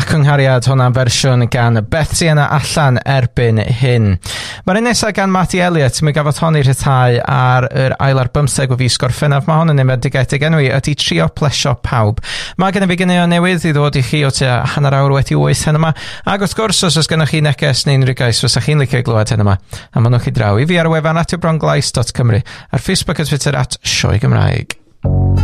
cynghariad hwnna'n fersiwn gan Betsy yna allan erbyn hyn. Mae'r un nesaf gan Matty Elliott, mi gafodd hon i rhyddhau ar yr ail ar 15 o fis Gorffennaf. Mae hon yn unfedigedig enwi ydy Trio Plesio Pawb. Mae gen i fi gynnu o newydd i ddod i chi o tua hanner awr wedi 8 hyn yma. Ac wrth gwrs, os oes gennych chi neges neu'n rygais, fysa chi'n licio glywed hyn yma. A ma'n nhw'n chi draw i fi ar y wefan @bronglais.cymru, ar Facebook a Twitter @sioe Gymraeg.